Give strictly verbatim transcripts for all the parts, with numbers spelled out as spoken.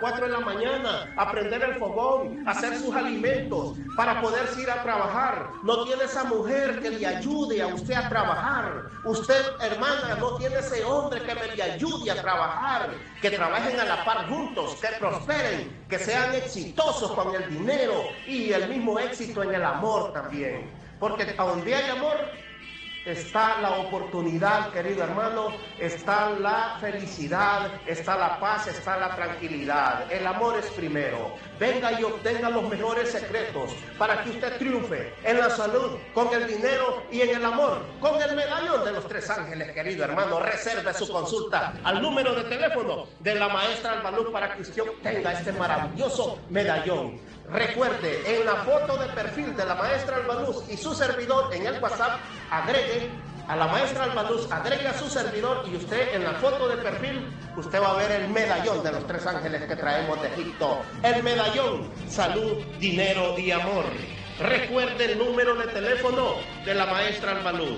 cuatro de la mañana a prender el fogón, a hacer sus alimentos para poder ir a trabajar. No tiene esa mujer que le ayude a usted a trabajar. Usted, hermana, no tiene ese hombre que me le ayude a trabajar. Que trabajen a la par juntos, que prosperen, que sean exitosos con el dinero y el mismo éxito en el amor también. Porque a donde hay amor está la oportunidad, querido hermano, está la felicidad, está la paz, está la tranquilidad. El amor es primero. Venga y obtenga los mejores secretos para que usted triunfe en la salud, con el dinero y en el amor, con el medallón de los tres ángeles, querido hermano. Reserve su consulta al número de teléfono de la maestra Albaluz para que usted obtenga este maravilloso medallón. Recuerde, en la foto de perfil de la maestra Albaluz y su servidor en el WhatsApp, agregue a la maestra Albaluz, agregue a su servidor y usted en la foto de perfil, usted va a ver el medallón de los tres ángeles que traemos de Egipto. El medallón, salud, dinero y amor. Recuerde el número de teléfono de la maestra Albaluz.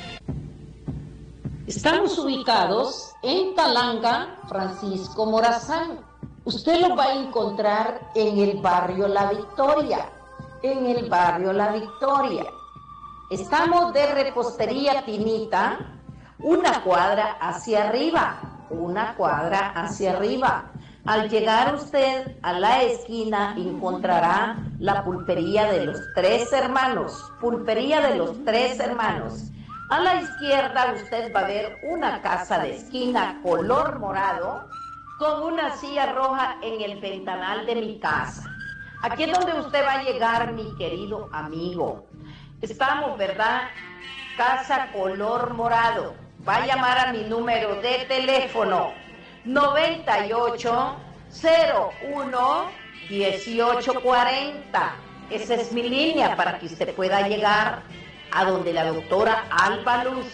Estamos ubicados en Talanga, Francisco Morazán. Usted lo va a encontrar en el barrio La Victoria, en el barrio La Victoria. Estamos de Repostería Tinita, una cuadra hacia arriba, una cuadra hacia arriba. Al llegar usted a la esquina encontrará la pulpería de los tres hermanos, pulpería de los tres hermanos. A la izquierda usted va a ver una casa de esquina color morado, con una silla roja en el ventanal de mi casa. Aquí es donde usted va a llegar, mi querido amigo. Estamos, ¿verdad? Casa color morado. Va a llamar a mi número de teléfono noventa y ocho, cero uno, dieciocho cuarenta. Esa es mi línea para que usted pueda llegar a donde la doctora Albaluz.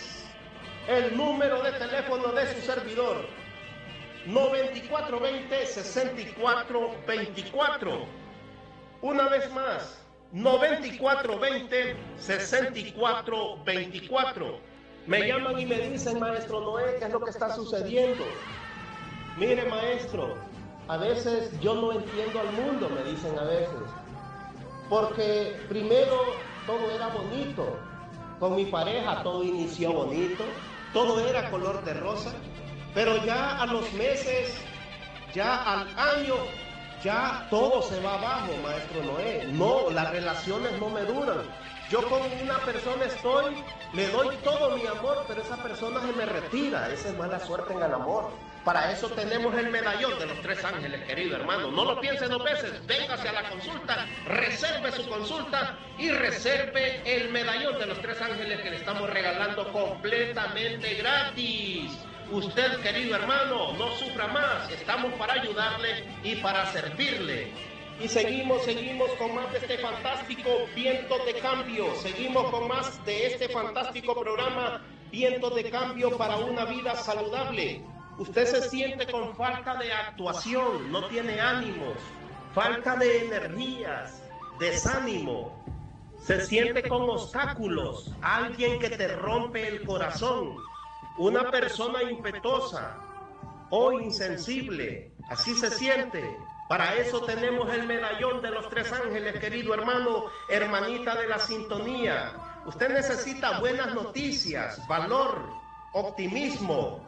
El número de teléfono de su servidor, noventa y cuatro veinte, sesenta y cuatro veinticuatro. Una vez más, noventa y cuatro veinte, sesenta y cuatro veinticuatro. Me llaman y me dicen, maestro Noé, ¿qué es lo que está sucediendo? Mire, maestro, a veces yo no entiendo al mundo, me dicen a veces. Porque primero todo era bonito. Con mi pareja todo inició bonito. Todo era color de rosa. Pero ya a los meses, ya al año, ya todo se va abajo, maestro Noé. No, las relaciones no me duran. Yo con una persona estoy, le doy todo mi amor, pero esa persona se me retira. Esa es mala suerte en el amor. Para eso tenemos el medallón de los tres ángeles, querido hermano. No lo piense dos veces, véngase a la consulta, reserve su consulta y reserve el medallón de los tres ángeles que le estamos regalando completamente gratis. Usted, querido hermano, no sufra más. Estamos para ayudarle y para servirle. Y seguimos, seguimos con más de este fantástico Viento de Cambio. Seguimos con más de este fantástico programa Viento de Cambio para una vida saludable. Usted se siente con falta de actuación, no tiene ánimos, falta de energías, desánimo. Se siente con obstáculos, alguien que te rompe el corazón. Una persona impetuosa o insensible, así se siente. Para eso tenemos el medallón de los tres ángeles, querido hermano, hermanita de la sintonía. Usted necesita buenas noticias, valor, optimismo,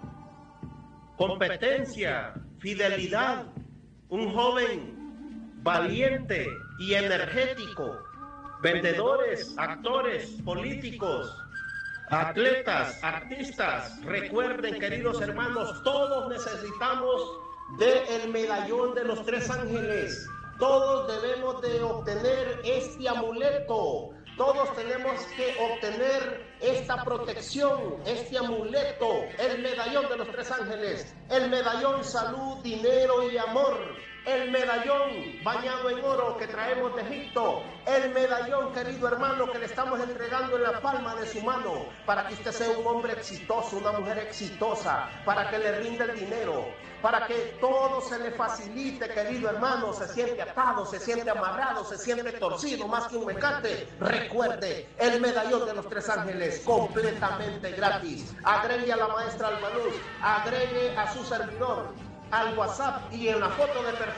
competencia, fidelidad, un joven valiente y energético, vendedores, actores, políticos, atletas, artistas. Recuerden, queridos hermanos, todos necesitamos del medallón de los tres ángeles. Todos debemos de obtener este amuleto. Todos tenemos que obtener esta protección, este amuleto, el medallón de los tres ángeles, el medallón salud, dinero y amor, el medallón bañado en oro que traemos de Egipto, el medallón, querido hermano, que le estamos entregando en la palma de su mano, para que usted sea un hombre exitoso, una mujer exitosa, para que le rinda el dinero, para que todo se le facilite, querido hermano. Se siente atado, se siente amarrado, se siente torcido más que un mecate. Recuerde, el medallón de los tres ángeles, completamente gratis. Agregue a la maestra Albaluz, agregue a su servidor al WhatsApp y en la foto de perfil